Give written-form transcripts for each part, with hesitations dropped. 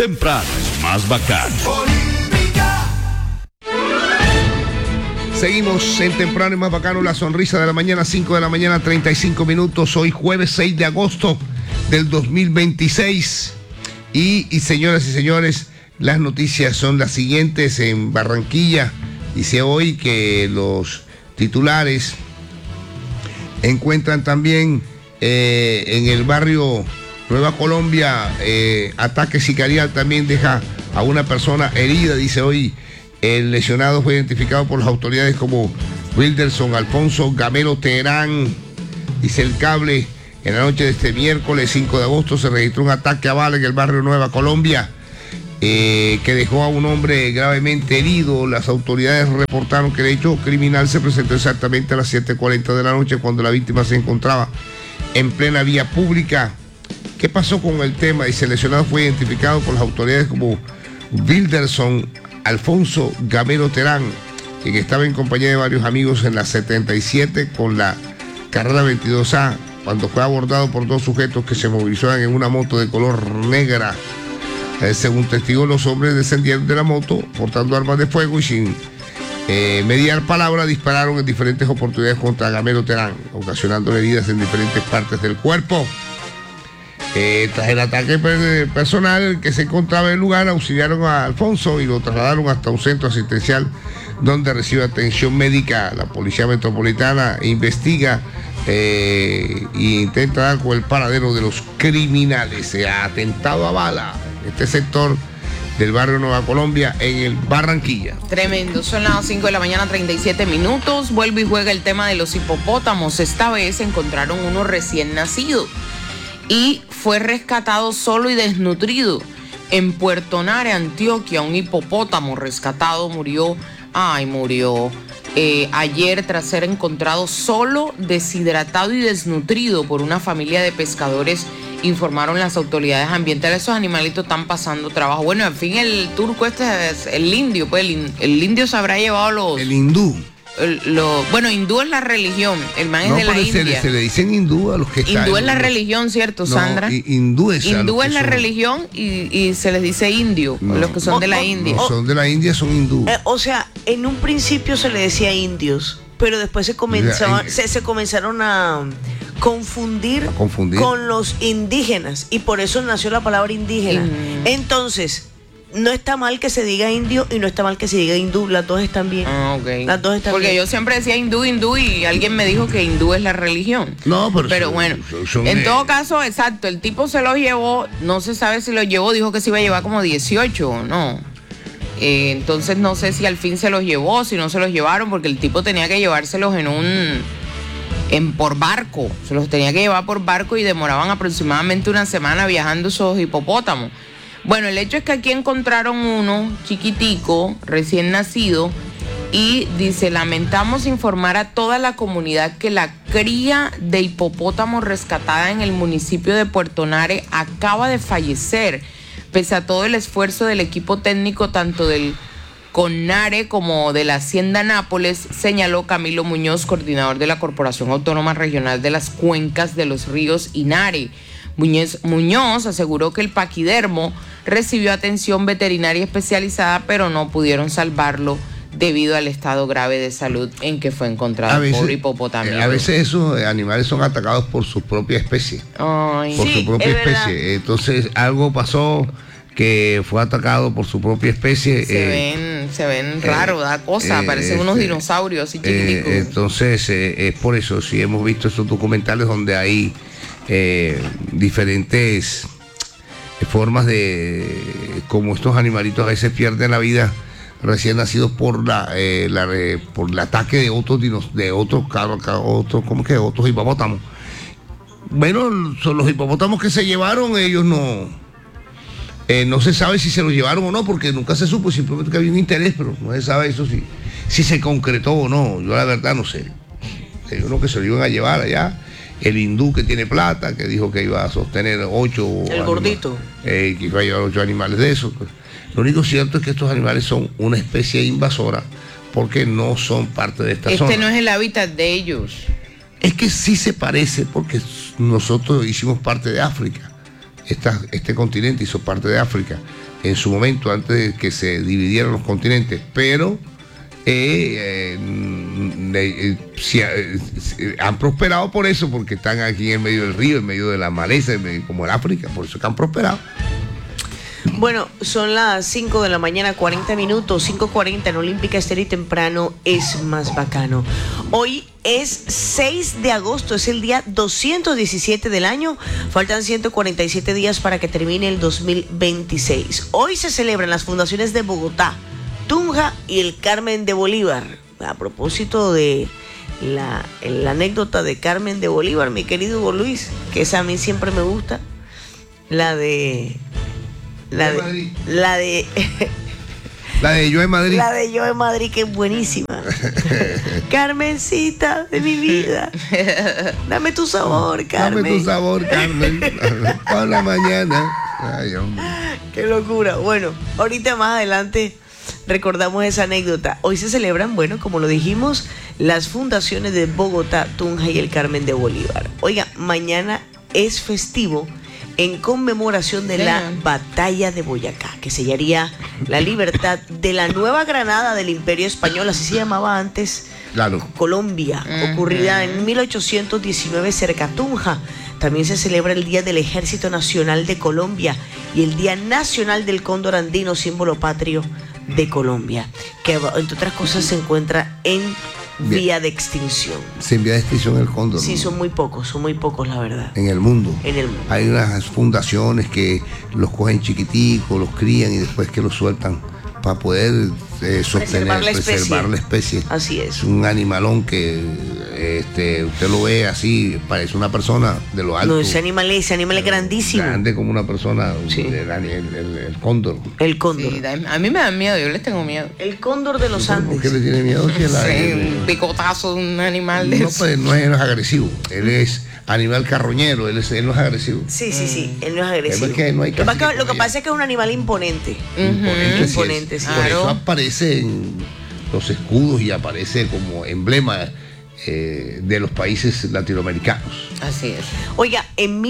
Temprano es más bacano. Seguimos en Temprano y Más Bacano, la sonrisa de la mañana, 5 de la mañana, 35 minutos. Hoy jueves 6 de agosto del 2026. Y señoras y señores, las noticias son las siguientes. En Barranquilla dice hoy que los titulares encuentran también en el barrio Nueva Colombia ataque sicarial, también deja a una persona herida. Dice hoy el lesionado fue identificado por las autoridades como Wilderson Alfonso Gamero Terán. Dice el Cable, en la noche de este miércoles 5 de agosto se registró un ataque a bala en el barrio Nueva Colombia que dejó a un hombre gravemente herido. Las autoridades reportaron que el hecho criminal se presentó exactamente a las 7:40 de la noche, cuando la víctima se encontraba en plena vía pública. ¿Qué pasó con el tema? Dice, el lesionado fue identificado por las autoridades como Wilderson Alfonso Gamero Terán, quien estaba en compañía de varios amigos en la 77 con la carrera 22A, cuando fue abordado por dos sujetos que se movilizaban en una moto de color negra. Según testigos, los hombres descendieron de la moto portando armas de fuego y sin mediar palabra dispararon en diferentes oportunidades contra Gamero Terán, ocasionando heridas en diferentes partes del cuerpo. Tras el ataque personal que se encontraba en el lugar, auxiliaron a Alfonso y lo trasladaron hasta un centro asistencial donde recibe atención médica. La Policía Metropolitana investiga e intenta dar con el paradero de los criminales. Se ha atentado a bala en este sector del barrio Nueva Colombia, en el Barranquilla. Tremendo, son las 5 de la mañana, 37 minutos. Vuelve y juega el tema de los hipopótamos. Esta vez encontraron uno recién nacido y fue rescatado solo y desnutrido. En Puerto Nare, Antioquia, un hipopótamo rescatado murió ayer tras ser encontrado solo, deshidratado y desnutrido por una familia de pescadores, informaron las autoridades ambientales. Esos animalitos están pasando trabajo. Bueno, en fin, el turco este es el indio, pues el indio se habrá llevado los... El hindú. Bueno, hindú es la religión, el man es de la India. Se le dicen hindú a los que están. Hindú es la religión, ¿cierto, Sandra? Hindú es la religión y se les dice indio, los que son de la India. Son de la India, son hindú. O sea, en un principio se le decía indios, pero después se comenzaron a confundir con los indígenas, y por eso nació la palabra indígena. Entonces, no está mal que se diga indio y no está mal que se diga hindú, las dos están bien. Okay. Las dos están Porque bien. yo siempre decía hindú y alguien me dijo que hindú es la religión. No, pero bueno, en todo caso, exacto, el tipo se los llevó, no se sabe si los llevó, dijo que se iba a llevar como 18, ¿no? Entonces no sé si al fin se los llevó, si no se los llevaron, porque el tipo tenía que llevárselos por barco, se los tenía que llevar por barco y demoraban aproximadamente una semana viajando esos hipopótamos. Bueno, el hecho es que aquí encontraron uno chiquitico, recién nacido, y dice, lamentamos informar a toda la comunidad que la cría de hipopótamo rescatada en el municipio de Puerto Nare acaba de fallecer, pese a todo el esfuerzo del equipo técnico tanto del CONARE como de la Hacienda Nápoles, señaló Camilo Muñoz, coordinador de la Corporación Autónoma Regional de las Cuencas de los Ríos y Nare. Muñoz aseguró que el paquidermo recibió atención veterinaria especializada, pero no pudieron salvarlo debido al estado grave de salud en que fue encontrado por hipopótamo. A veces esos animales son atacados por su propia especie. Su propia especie. Entonces algo pasó que fue atacado por su propia especie. Se ven raros, da cosa, parecen unos dinosaurios así chiquiticos. Entonces es por eso, sí hemos visto esos documentales donde hay diferentes formas de cómo estos animalitos a veces pierden la vida recién nacidos por el ataque de otros hipopótamos. Bueno, son los hipopótamos que se llevaron, ellos no se sabe si se los llevaron o no, porque nunca se supo, simplemente que había un interés, pero no se sabe eso si se concretó o no. Yo la verdad no sé. Hay uno que se lo iban a llevar allá, el hindú que tiene plata, que dijo que iba a sostener 8 el gordito, que iba a llevar 8 animales de esos. Lo único cierto es que estos animales son una especie invasora porque no son parte de esta zona. No es el hábitat de ellos. Es que sí se parece porque nosotros hicimos parte de África. este continente hizo parte de África en su momento, antes de que se dividieran los continentes, pero han prosperado por eso, porque están aquí en medio del río, en medio de la maleza, como en África, por eso que han prosperado. Bueno, son las 5 de la mañana, 40 minutos, 5:40 en Olímpica Estéreo, y temprano es más bacano. Hoy es 6 de agosto, es el día 217 del año. Faltan 147 días para que termine el 2026. Hoy se celebran las fundaciones de Bogotá, Tunja y el Carmen de Bolívar. A propósito de la anécdota de Carmen de Bolívar, mi querido Hugo Luis, que esa a mí siempre me gusta, la de Yo en Madrid. La de Yo en Madrid, que es buenísima. Carmencita de mi vida, dame tu sabor, Carmen. Dame tu sabor, Carmen. Por la mañana. Ay, hombre. Qué locura. Bueno, ahorita más adelante recordamos esa anécdota. Hoy se celebran, bueno, como lo dijimos, las fundaciones de Bogotá, Tunja y el Carmen de Bolívar. Oiga, mañana es festivo en conmemoración de la Batalla de Boyacá, que sellaría la libertad de la Nueva Granada del Imperio Español, así se llamaba antes, claro, Colombia, ocurrida en 1819 cerca a Tunja. También se celebra el Día del Ejército Nacional de Colombia y el Día Nacional del Cóndor Andino, símbolo patrio de Colombia, que entre otras cosas se encuentra en vía de extinción. Se envía de extinción el cóndor. Sí, son muy pocos la verdad. En el mundo. En el mundo. Hay unas fundaciones que los cogen chiquiticos, los crían y después que los sueltan para poder preservar la especie. Así es. Es un animalón que usted lo ve así, parece una persona de lo alto. No, ese animal es grandísimo. Grande como una persona, sí. el cóndor. El cóndor. Sí, a mí me dan miedo, yo les tengo miedo. El cóndor de los Andes. ¿Por qué le tiene miedo? Un picotazo de un animal de eso. Pues no es agresivo, él es animal carroñero, él no es agresivo. Sí, él no es agresivo. Es que no hay lo que pasa es que es un animal imponente. Imponente, sí. Por eso aparece en los escudos y aparece como emblema de los países latinoamericanos. Así es. Oiga, en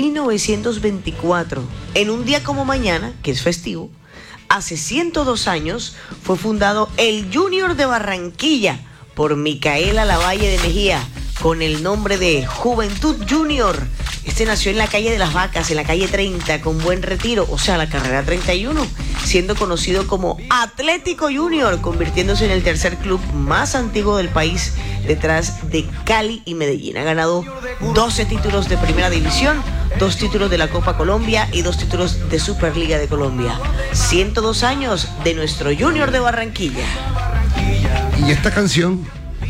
1924, en un día como mañana, que es festivo, hace 102 años, fue fundado el Junior de Barranquilla por Micaela Lavalle de Mejía, con el nombre de Juventud Junior. Este nació en la calle de las Vacas, en la calle 30, con Buen Retiro, o sea, la carrera 31, siendo conocido como Atlético Junior, convirtiéndose en el tercer club más antiguo del país, detrás de Cali y Medellín. Ha ganado 12 títulos de Primera División, 2 títulos de la Copa Colombia y 2 títulos de Superliga de Colombia. 102 años de nuestro Junior de Barranquilla. Y esta canción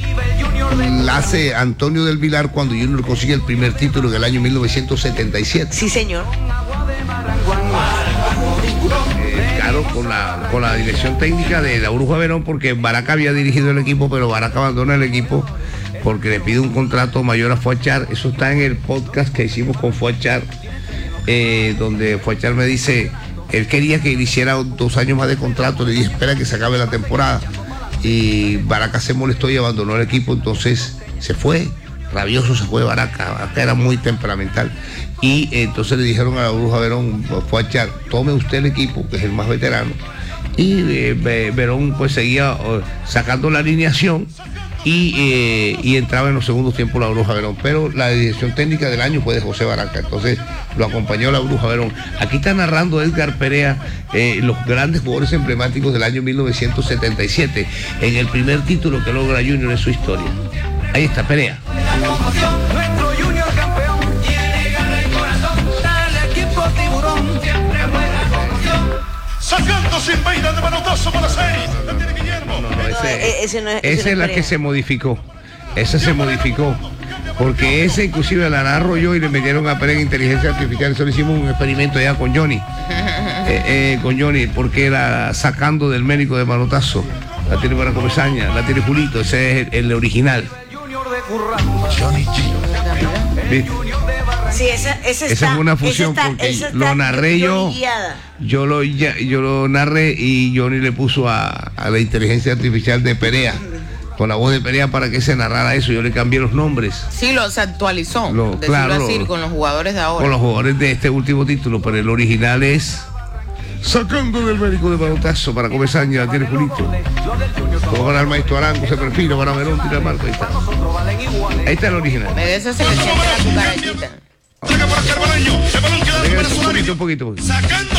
la hace Antonio del Vilar cuando Junior consigue el primer título del año 1977. Sí, señor. Claro, con la dirección técnica de la Bruja Verón, porque Baraca había dirigido el equipo, pero Baraca abandona el equipo porque le pide un contrato mayor a Fuachar. Eso está en el podcast que hicimos con Fuachar, donde Fuachar me dice, él quería que le hiciera 2 años más de contrato. Le dije, espera que se acabe la temporada. Y Baraca se molestó y abandonó el equipo, entonces se fue, rabioso se fue Baraca era muy temperamental. Y entonces le dijeron a la Bruja Verón, Fuachar, tome usted el equipo, que es el más veterano. Y Verón pues seguía sacando la alineación y entraba en los segundos tiempos la Bruja Verón, pero la dirección técnica del año fue de José Baraca, entonces lo acompañó la Bruja Verón. Aquí está narrando Edgar Perea los grandes jugadores emblemáticos del año 1977, en el primer título que logra Junior en su historia. Ahí está Perea. Nuestro Junior campeón tiene garra y corazón, dale equipo tiburón, siempre buena conmoción. Sacando sin peina de manotazo para 6. La tiene Guillermo. Esa es la que se modificó. Esa se modificó. Porque ese inclusive la narro yo y le metieron a Perea en inteligencia artificial. Eso lo hicimos un experimento ya con Johnny. Con Johnny, porque era sacando del médico de manotazo. La tiene para Comesaña, la tiene Julito, ese es el original. Johnny G. ¿Viste? Sí, esa es una fusión porque lo narré yo lo narré y Johnny le puso a la inteligencia artificial de Perea con la voz de Perea para que se narrara eso. Yo le cambié los nombres. Sí, los actualizó. Claro, así, con los jugadores de ahora. Con los jugadores de este último título, pero el original es Sacando del Médico de Balotazo para Comesaña, tiene Julito. Luego para el maestro Arango, se perfila para Verón, tira marca, ahí está. Ahí está el original. Me ese se le siente la cucarachita. Saca para Carvaleño, el balón queda de Venezuela. Un poquito. Sacando